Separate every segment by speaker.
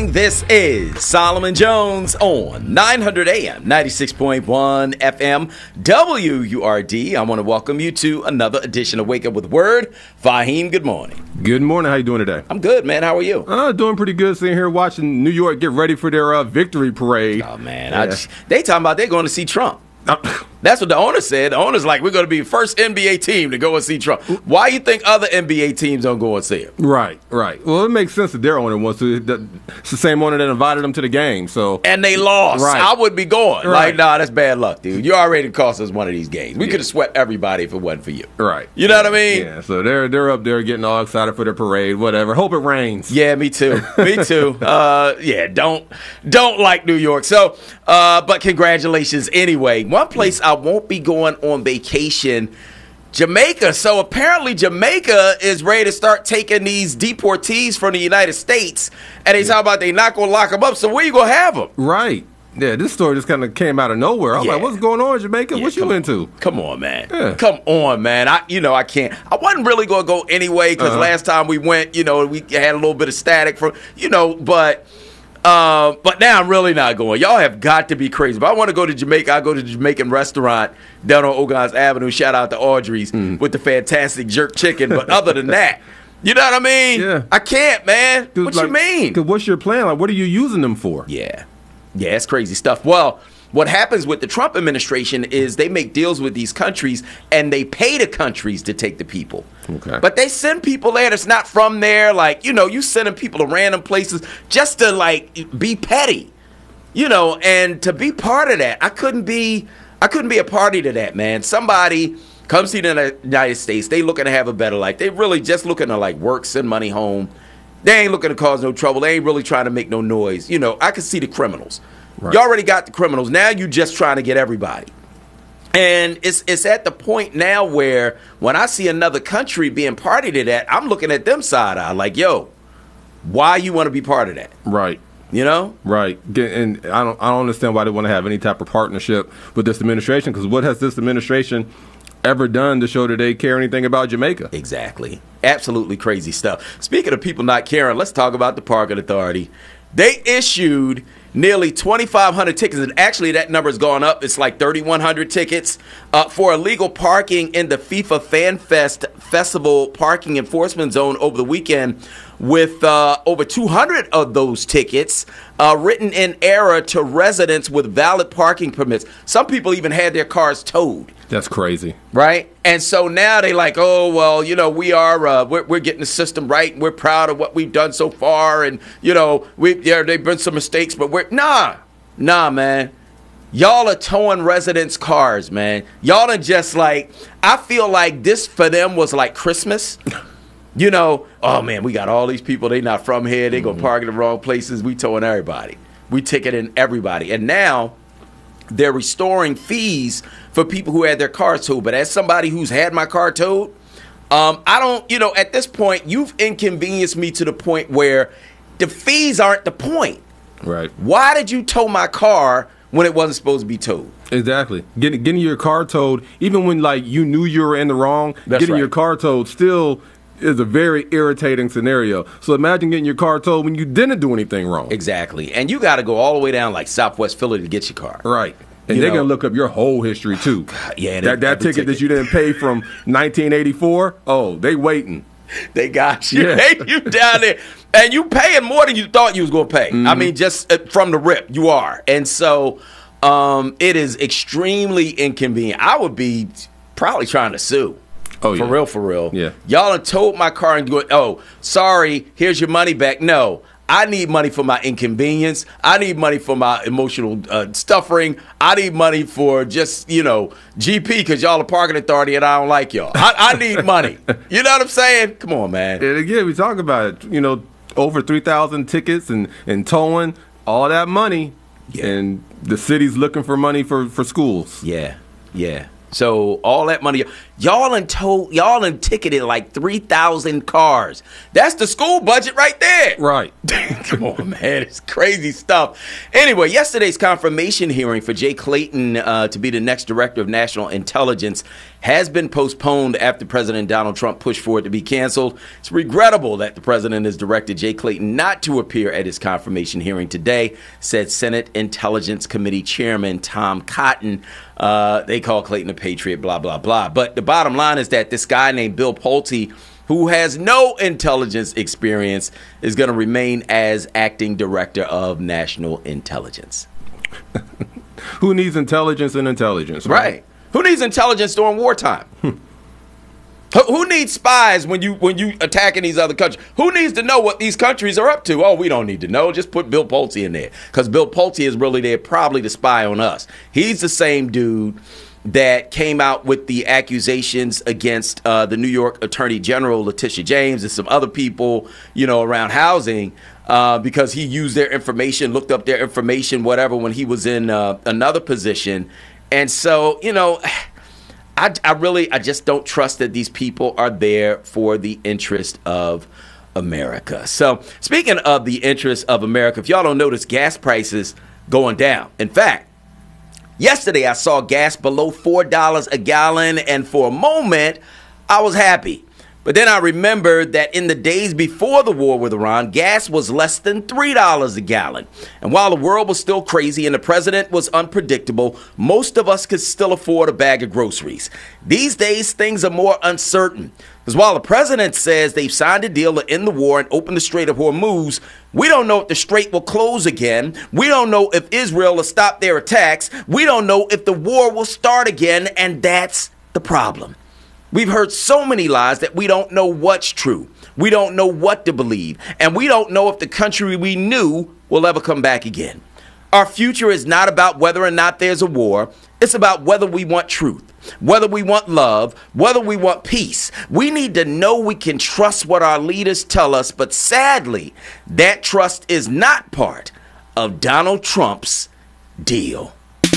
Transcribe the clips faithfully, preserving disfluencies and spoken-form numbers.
Speaker 1: morning. This is Solomon Jones on nine hundred A M, ninety-six point one F M, W U R D. I want to welcome you to another edition of Wake Up With Word. Fahim, good morning.
Speaker 2: Good morning. How you doing today?
Speaker 1: I'm good, man. How are you?
Speaker 2: Uh, doing pretty good. Sitting here watching New York get ready for their uh, victory parade.
Speaker 1: Oh, man.
Speaker 2: Yeah.
Speaker 1: I just, they talking about they're going to see Trump. That's what the owner said. The owner's like, we're going to be the first N B A team to go and see Trump. Why you think other N B A teams don't go and see him?
Speaker 2: Right, right. Well, it makes sense that their owner wants to. It's the same owner that invited them to the game. So
Speaker 1: and they lost.
Speaker 2: Right.
Speaker 1: I would be going.
Speaker 2: Right.
Speaker 1: Like, nah, that's bad luck, dude. You already cost us one of these games. We
Speaker 2: Yeah.
Speaker 1: could have swept everybody if it wasn't for you.
Speaker 2: Right.
Speaker 1: You know what I mean?
Speaker 2: Yeah. So they're they're up there getting all excited for their parade. Whatever. Hope it rains.
Speaker 1: Yeah, me too. Me too. uh, yeah, don't don't like New York. So, uh, but congratulations anyway. One place I won't be going on vacation, Jamaica. So apparently Jamaica is ready to start taking these deportees from the United States, and they talk about they not going to lock them up. So where you going to have them?
Speaker 2: Right. Yeah, this story just kind of came out of nowhere. I was
Speaker 1: Yeah.
Speaker 2: like, what's going on in Jamaica?
Speaker 1: Yeah,
Speaker 2: what you
Speaker 1: come
Speaker 2: into?
Speaker 1: on. Come on, man.
Speaker 2: Yeah.
Speaker 1: Come on, man. I, you know, I can't. I wasn't really going to go anyway because
Speaker 2: Uh-huh.
Speaker 1: last time we went, you know, we had a little bit of static from, you know, but. Uh, but now I'm really not going. Y'all have got to be crazy. If I want to go to Jamaica, I go to the Jamaican restaurant down on Ogons Avenue. Shout out to Audrey's
Speaker 2: Mm.
Speaker 1: with the fantastic jerk chicken. But other than that, you know what I mean?
Speaker 2: Yeah.
Speaker 1: I can't, man.
Speaker 2: Dude,
Speaker 1: what
Speaker 2: like,
Speaker 1: you mean?
Speaker 2: 'cause what's your plan? Like, what are you using them for?
Speaker 1: Yeah. Yeah, it's crazy stuff. Well, what happens with the Trump administration is they make deals with these countries and they pay the countries to take the people.
Speaker 2: Okay.
Speaker 1: But they send people there that's not from there. Like, you know, you sending people to random places just to, like, be petty. You know, and to be part of that, I couldn't be I couldn't be a party to that, man. Somebody comes to the United States, they looking to have a better life. They really just looking to, like, work, send money home. They ain't looking to cause no trouble. They ain't really trying to make no noise. You know, I can see the criminals.
Speaker 2: Right.
Speaker 1: You already got the criminals. Now you just trying to get everybody. And it's it's at the point now where when I see another country being party to that, I'm looking at them side eye like, yo, why you want to be part of that?
Speaker 2: Right.
Speaker 1: You know?
Speaker 2: Right, Get- and I don't, I don't understand why they want to have any type of partnership with this administration. Because what has this administration ever done to show that they care anything about Jamaica?
Speaker 1: Exactly. Absolutely crazy stuff. Speaking of people not caring, let's talk about the Parking Authority. They issued nearly twenty-five hundred tickets, and actually that number's gone up. It's like thirty-one hundred tickets uh, for illegal parking in the FIFA Fan Fest Festival parking enforcement zone over the weekend, with uh, over two hundred of those tickets uh, written in error to residents with valid parking permits. Some people even had their cars towed.
Speaker 2: That's crazy.
Speaker 1: Right? And so now they like, oh, well, you know, we are, uh, we're, we're getting the system right, and we're proud of what we've done so far, and, you know, we yeah, there've been some mistakes, but we're, nah, nah, man. Y'all are towing residents' cars, man. Y'all are just like, I feel like this for them was like Christmas. You know, oh, man, we got all these people, they not from here, they mm-hmm. gonna park in the wrong places, we towing everybody. We ticketing everybody. And now they're restoring fees for people who had their cars towed. But as somebody who's had my car towed, um, I don't, you know, at this point, you've inconvenienced me to the point where the fees aren't the point.
Speaker 2: Right.
Speaker 1: Why did you tow my car when it wasn't supposed to be towed?
Speaker 2: Exactly. Getting getting your car towed, even when like you knew you were in the wrong,
Speaker 1: That's
Speaker 2: getting
Speaker 1: right.
Speaker 2: your car towed still is a very irritating scenario. So imagine getting your car towed when you didn't do anything wrong.
Speaker 1: Exactly. And you got to go all the way down like Southwest Philly to get your car.
Speaker 2: Right. And
Speaker 1: You
Speaker 2: they're
Speaker 1: know-
Speaker 2: going to look up your whole history, too.
Speaker 1: Yeah, they-
Speaker 2: That, that
Speaker 1: every
Speaker 2: ticket, that
Speaker 1: ticket.
Speaker 2: you didn't pay from nineteen eighty-four, oh, they waiting.
Speaker 1: They got you.
Speaker 2: Yeah.
Speaker 1: They you down there. And you paying more than you thought you was going to pay.
Speaker 2: Mm-hmm.
Speaker 1: I mean, just uh, from the rip, you are. And so um, it is extremely inconvenient. I would be probably trying to sue.
Speaker 2: Oh,
Speaker 1: For
Speaker 2: yeah.
Speaker 1: real, for real.
Speaker 2: Yeah.
Speaker 1: Y'all have towed my car and go, oh, sorry, here's your money back. No, I need money for my inconvenience. I need money for my emotional uh, suffering. I need money for just, you know, G P because y'all are parking authority and I don't like y'all. I, I need money. You know what I'm saying? Come on, man.
Speaker 2: And again, we talk about it, you know, over three thousand tickets and, and towing, all that money.
Speaker 1: Yeah.
Speaker 2: And the city's looking for money for, for schools.
Speaker 1: Yeah, yeah. So all that money, Y'all and told y'all and ticketed like three thousand cars. That's the school budget right there.
Speaker 2: Right.
Speaker 1: Come on, man. It's crazy stuff. Anyway, yesterday's confirmation hearing for Jay Clayton uh, to be the next director of national intelligence has been postponed after President Donald Trump pushed for it to be canceled. It's regrettable that the president has directed Jay Clayton not to appear at his confirmation hearing today, said Senate Intelligence Committee Chairman Tom Cotton. Uh, they call Clayton a patriot, blah, blah, blah. But the bottom line is that this guy named Bill Pulte, who has no intelligence experience, is going to remain as acting director of national intelligence.
Speaker 2: Who needs intelligence and intelligence? Right.
Speaker 1: right. Who needs intelligence during wartime? who, who needs spies when you when you attacking these other countries? Who needs to know what these countries are up to? Oh, we don't need to know. Just put Bill Pulte in there, because Bill Pulte is really there probably to spy on us. He's the same dude that came out with the accusations against uh, the New York Attorney General, Letitia James, and some other people, you know, around housing, uh, because he used their information, looked up their information, whatever, when he was in uh, another position. And so, you know, I, I really, I just don't trust that these people are there for the interest of America. So speaking of the interest of America, if y'all don't notice, gas prices going down. In fact, yesterday I saw gas below four dollars a gallon, and for a moment I was happy. But then I remembered that in the days before the war with Iran, gas was less than three dollars a gallon. And while the world was still crazy and the president was unpredictable, most of us could still afford a bag of groceries. These days, things are more uncertain. Because while the president says they've signed a deal to end the war and open the Strait of Hormuz, we don't know if the strait will close again. We don't know if Israel will stop their attacks. We don't know if the war will start again, and that's the problem. We've heard so many lies that we don't know what's true. We don't know what to believe. And we don't know if the country we knew will ever come back again. Our future is not about whether or not there's a war. It's about whether we want truth, whether we want love, whether we want peace. We need to know we can trust what our leaders tell us. But sadly, that trust is not part of Donald Trump's deal.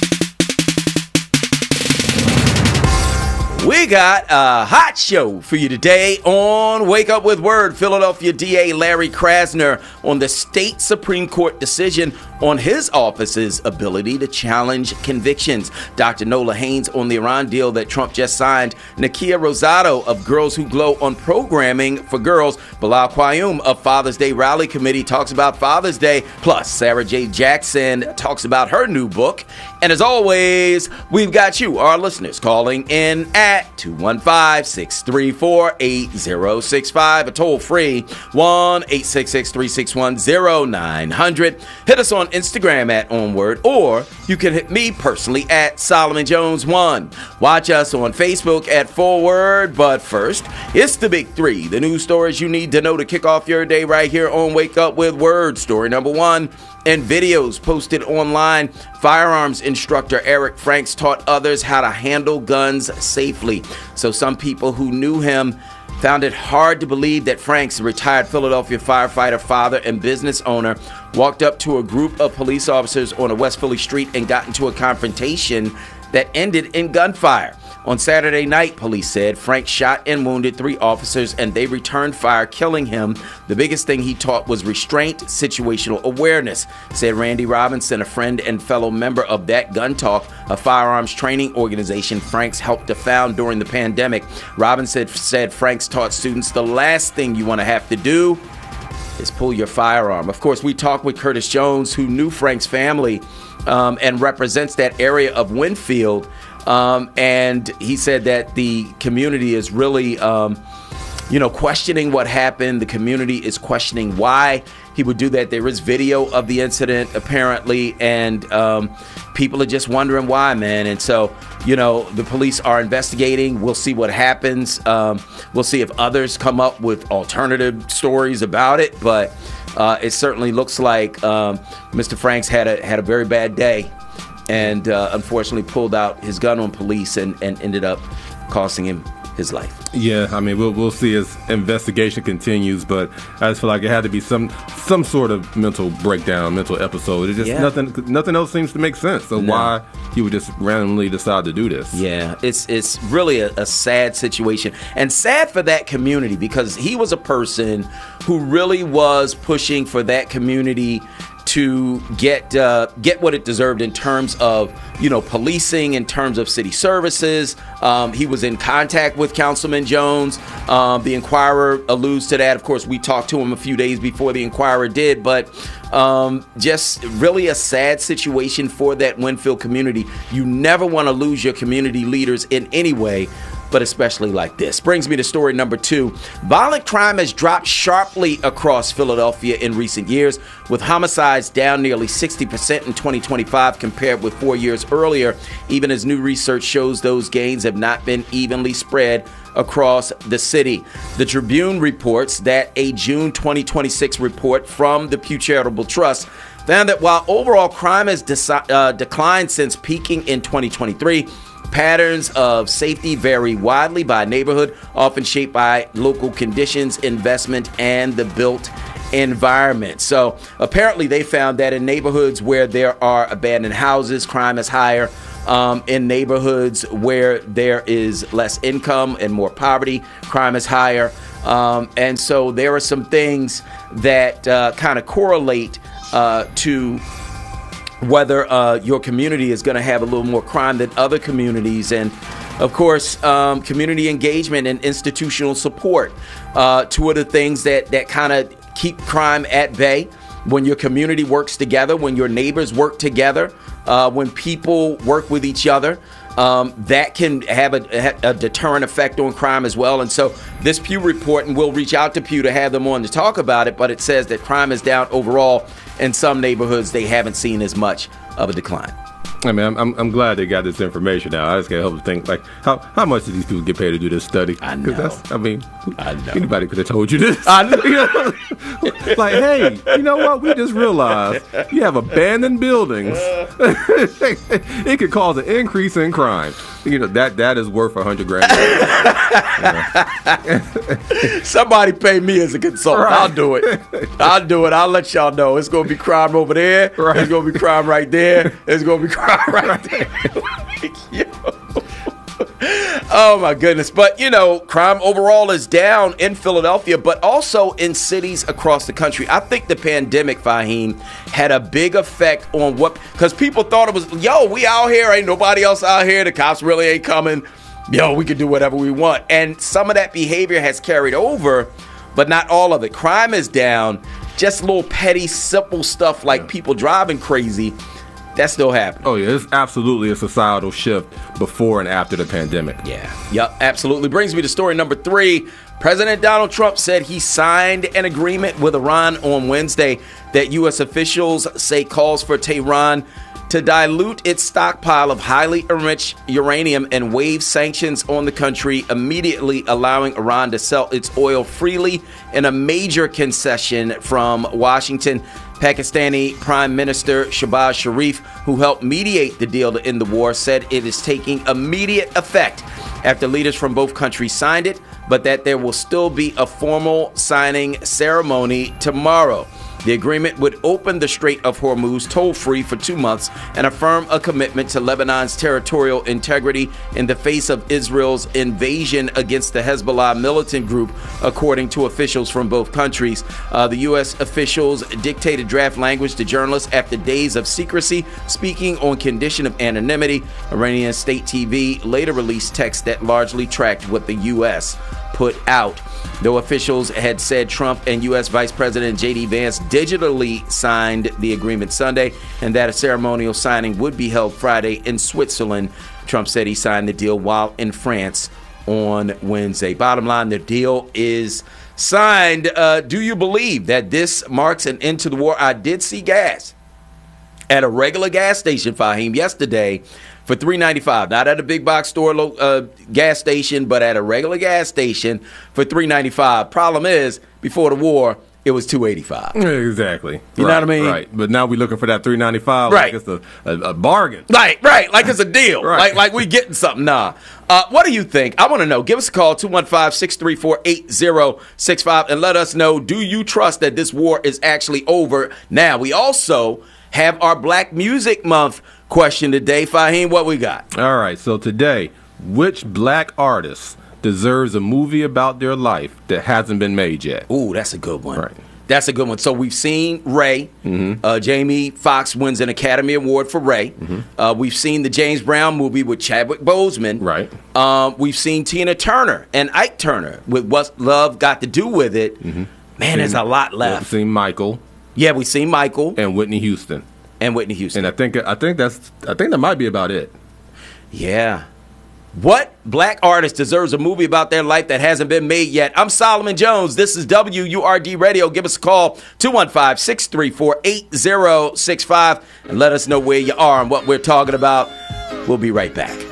Speaker 1: We got a hot show for you today on Wake Up With Word. Philadelphia D A Larry Krasner on the state Supreme Court decision on his office's ability to challenge convictions. Doctor Nola Haynes on the Iran deal that Trump just signed. Nakia Rosado of Girls Who Glow on programming for girls. Bilal Qayyum of Father's Day Rally Committee talks about Father's Day. Plus, Sarah J. Jackson talks about her new book. And as always, we've got you, our listeners, calling in at two one five, six three four, eight zero six five, a toll free one eight six six, three six one, zero nine hundred. Hit us on Instagram at Onward, or you can hit me personally at Solomon Jones one. Watch us on Facebook at Forward. But first, it's the big three, the news stories you need to know to kick off your day right here on Wake Up With Word. Story number one, and videos posted online. Firearms instructor Eric Franks taught others how to handle guns safely. So some people who knew him found it hard to believe that Franks, a retired Philadelphia firefighter, father, and business owner, walked up to a group of police officers on a West Philly street and got into a confrontation that ended in gunfire. On Saturday night, police said, Frank shot and wounded three officers, and they returned fire, killing him. The biggest thing he taught was restraint, situational awareness, said Randy Robinson, a friend and fellow member of That Gun Talk, a firearms training organization Franks helped to found during the pandemic. Robinson said Franks taught students the last thing you want to have to do is pull your firearm. Of course, we talked with Curtis Jones, who knew Frank's family um, and represents that area of Winfield. Um, and he said that the community is really, um, you know, questioning what happened. The community is questioning why he would do that. There is video of the incident, apparently, and um, people are just wondering why, man. And so, you know, the police are investigating. We'll see what happens. Um, we'll see if others come up with alternative stories about it. But uh, it certainly looks like um, Mister Franks had a had a very bad day, and uh, unfortunately pulled out his gun on police and, and ended up costing him his life.
Speaker 2: Yeah, I mean, we'll we'll see as investigation continues, but I just feel like it had to be some some sort of mental breakdown, mental episode. It just
Speaker 1: Yeah.
Speaker 2: nothing nothing else seems to make sense. So
Speaker 1: No.
Speaker 2: why he would just randomly decide to do this?
Speaker 1: Yeah, it's it's really a, a sad situation, and sad for that community, because he was a person who really was pushing for that community to get uh, get what it deserved in terms of, you know, policing, in terms of city services. Um, he was in contact with Councilman Jones. Um, the Inquirer alludes to that. Of course, we talked to him a few days before the Inquirer did, but um, just really a sad situation for that Winfield community. You never want to lose your community leaders in any way, but especially like this. Brings me to story number two. Violent crime has dropped sharply across Philadelphia in recent years, with homicides down nearly sixty percent in twenty twenty-five compared with four years earlier, even as new research shows those gains have not been evenly spread across the city. The Tribune reports that a June twenty twenty-six report from the Pew Charitable Trust found that while overall crime has deci- uh, declined since peaking in twenty twenty-three, patterns of safety vary widely by neighborhood, often shaped by local conditions, investment, and the built environment. So apparently they found that in neighborhoods where there are abandoned houses, crime is higher. Um, in neighborhoods where there is less income and more poverty, crime is higher. Um, and so there are some things that uh, kind of correlate uh, to whether uh, your community is going to have a little more crime than other communities. And of course, um, community engagement and institutional support, uh, two of the things that, that kind of keep crime at bay. When your community works together, when your neighbors work together, uh, when people work with each other, um, that can have a, a deterrent effect on crime as well. And so this Pew report, and we'll reach out to Pew to have them on to talk about it, but it says that crime is down overall. In some neighborhoods, they haven't seen as much of a decline.
Speaker 2: I mean, I'm, I'm I'm glad they got this information now. I just can't help but think, like, how how much do these people get paid to do this study?
Speaker 1: I know.
Speaker 2: That's, I mean,
Speaker 1: I know.
Speaker 2: Anybody could have told you this.
Speaker 1: I know.
Speaker 2: You know? Like, hey, you know what? We just realized you have abandoned buildings. It could cause an increase in crime. You know, that that is worth a hundred grand.
Speaker 1: Somebody pay me as a consultant.
Speaker 2: Right.
Speaker 1: I'll do it. I'll do it. I'll let y'all know. It's going to be crime over there.
Speaker 2: Right.
Speaker 1: It's going to be crime right there. It's going to be crime right there. Yo. Oh, my goodness. But, you know, crime overall is down in Philadelphia, but also in cities across the country. I think the pandemic, Fahim, had a big effect on what, because people thought it was, yo, we out here. Ain't nobody else out here. The cops really ain't coming. Yo, we can do whatever we want. And some of that behavior has carried over, but not all of it. Crime is down. Just little petty, simple stuff like yeah. people driving crazy. That's still happening.
Speaker 2: Oh, yeah. It's absolutely a societal shift before and after the pandemic.
Speaker 1: Yeah. Yep. Absolutely. Brings me to story number three. President Donald Trump said he signed an agreement with Iran on Wednesday that U S officials say calls for Tehran to dilute its stockpile of highly enriched uranium and waive sanctions on the country, immediately allowing Iran to sell its oil freely in a major concession from Washington. Pakistani Prime Minister Shehbaz Sharif, who helped mediate the deal to end the war, said it is taking immediate effect after leaders from both countries signed it, but that there will still be a formal signing ceremony tomorrow. The agreement would open the Strait of Hormuz toll-free for two months and affirm a commitment to Lebanon's territorial integrity in the face of Israel's invasion against the Hezbollah militant group, according to officials from both countries. Uh, the U S officials dictated draft language to journalists after days of secrecy, speaking on condition of anonymity. Iranian state T V later released text that largely tracked what the U S put out. Though officials had said Trump and U S Vice President J D Vance digitally signed the agreement Sunday and that a ceremonial signing would be held Friday in Switzerland, Trump said he signed the deal while in France on Wednesday. Bottom line, the deal is signed. Uh, do you believe that this marks an end to the war? I did see gas at a regular gas station, Fahim, yesterday for three ninety-five. Not at a big box store uh, gas station, but at a regular gas station for three ninety-five. Problem is, before the war, it was two eighty-five.
Speaker 2: Exactly.
Speaker 1: You
Speaker 2: right,
Speaker 1: know what I mean?
Speaker 2: Right. But now we're looking for that three ninety-five.
Speaker 1: Right.
Speaker 2: Like it's a, a, a bargain.
Speaker 1: Right, right. Like it's a deal.
Speaker 2: Right.
Speaker 1: Like like we getting something. Nah. Uh, what do you think? I want to know. Give us a call, two one five, six three four, eight zero six five, and let us know, do you trust that this war is actually over now? We also have our Black Music Month question today. Fahim, what we got?
Speaker 2: All right. So today, which black artist deserves a movie about their life that hasn't been made yet?
Speaker 1: Ooh, that's a good one.
Speaker 2: Right.
Speaker 1: That's a good one. So we've seen Ray. Mm-hmm. Uh, Jamie Foxx wins an Academy Award for Ray. Mm-hmm. Uh, we've seen the James Brown movie with Chadwick Boseman.
Speaker 2: Right.
Speaker 1: Um, we've seen Tina Turner and Ike Turner with What Love Got to Do with It. Mm-hmm. Man,
Speaker 2: seen,
Speaker 1: there's a lot left.
Speaker 2: We've seen Michael.
Speaker 1: Yeah, we've seen Michael
Speaker 2: and Whitney Houston.
Speaker 1: And Whitney Houston.
Speaker 2: And I think I think that's I think that might be about it.
Speaker 1: Yeah. What black artist deserves a movie about their life that hasn't been made yet? I'm Solomon Jones. This is W U R D Radio. Give us a call, two one five, six three four, eight zero six five, and let us know where you are and what we're talking about. We'll be right back.